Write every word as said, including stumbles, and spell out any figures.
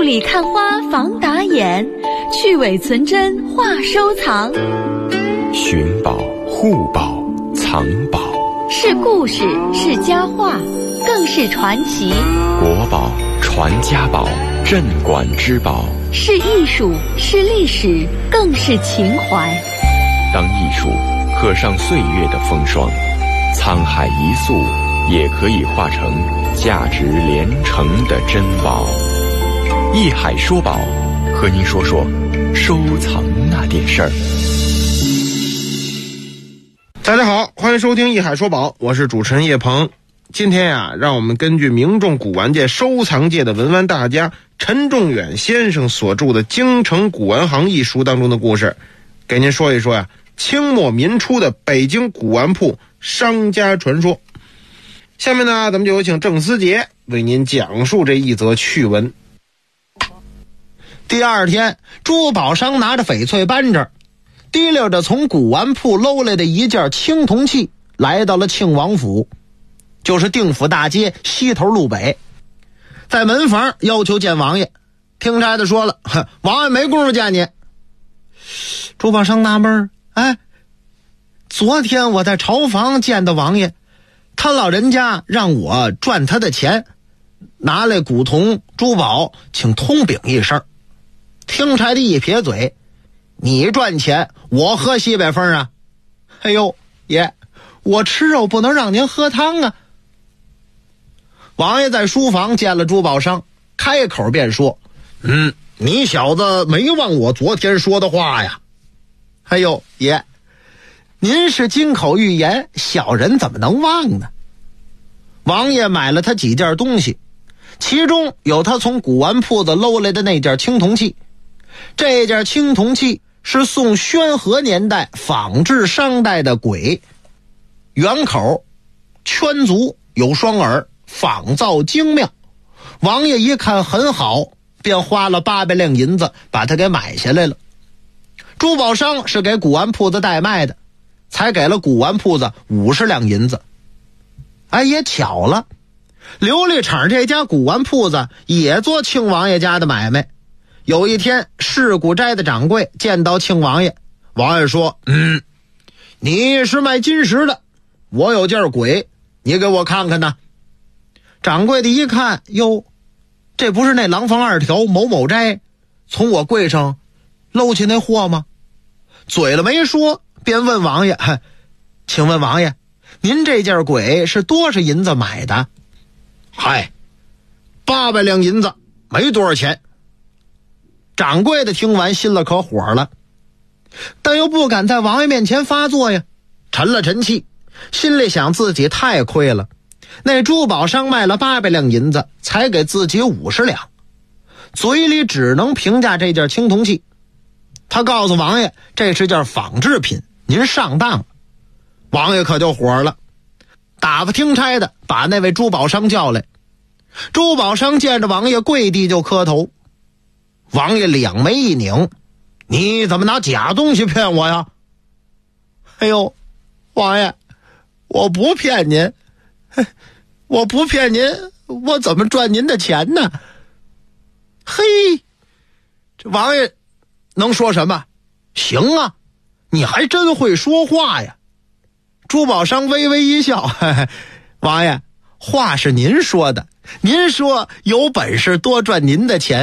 里看花防打眼，去伪存真话收藏。 寻宝、护宝、藏宝， 是故事，是佳话，更是传奇。 国宝、传家宝，镇馆之宝， 是艺术，是历史，更是情怀。 当艺术刻上岁月的风霜，沧海一粟也可以化成价值连城的珍宝。艺海说宝，和您说说收藏那点事儿。 大家好，欢迎收听艺海说宝，我是主持人叶鹏。今天呀、啊，让我们根据名众古玩界、收藏界的文玩大家陈仲远先生所著的《京城古玩行》一书当中的故事，给您说一说呀、啊，清末民初的北京古玩铺商家传说。下面呢，咱们就有请郑思杰为您讲述这一则趣闻。 第二天，珠宝商拿着翡翠扳指，提溜着从古玩铺搂来的一件青铜器，来到了庆王府，就是定府大街西头路北。在门房要求见王爷，听差的说了，王爷没工夫见你。珠宝商纳闷，哎，昨天我在朝房见到王爷，他老人家让我赚他的钱，拿来古铜珠宝请通禀一声。听差的一撇嘴，你赚钱，我喝西北风啊！哎呦，爷，我吃肉不能让您喝汤啊！王爷在书房见了珠宝商，开口便说：“嗯，你小子没忘我昨天说的话呀？”哎呦，爷，您是金口玉言，小人怎么能忘呢？王爷买了他几件东西，其中有他从古玩铺子搂来的那件青铜器。这件青铜器是宋宣和年代仿制商代的簋，圆口圈足，有双耳，仿造精妙。王爷一看很好，便花了八百两银子把它给买下来了。珠宝商是给古玩铺子代卖的，才给了古玩铺子五十两银子。哎，也巧了，琉璃厂这家古玩铺子也做庆王爷家的买卖。有一天，市古斋的掌柜见到庆王爷，王爷说：“嗯，你是卖金石的，我有件簋，你给我看看呢。”掌柜的一看，哟，这不是那廊坊二条某某斋从我柜上搂起那货吗？嘴了没说，便问王爷：“请问王爷，您这件簋是多少银子买的？”“嗨，八百两银子，没多少钱。”掌柜的听完心了可火了，但又不敢在王爷面前发作呀，沉了沉气，心里想自己太亏了，那珠宝商卖了八百两银子，才给自己五十两，嘴里只能评价这件青铜器。他告诉王爷，这是件仿制品，您上当了。王爷可就火了，打发听差的把那位珠宝商叫来。珠宝商见着王爷跪地就磕头。王爷两眉一拧：“你怎么拿假东西骗我呀？”“哎呦，王爷，我不骗您，我不骗您，我怎么赚您的钱呢？”嘿，这王爷能说什么？行啊，你还真会说话呀。珠宝商微微一笑：“嘿嘿，王爷，话是您说的，您说有本事多赚您的钱，